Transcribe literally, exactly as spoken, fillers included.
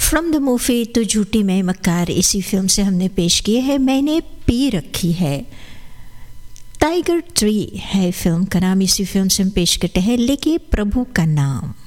From the movie तो झूठी मैं मक्कार, इसी फिल्म से हमने पेश की है मैंने पी रखी है। टाइगर ट्री है फिल्म का नाम, इसी फिल्म से हम पेश करते हैं लेके प्रभु का नाम।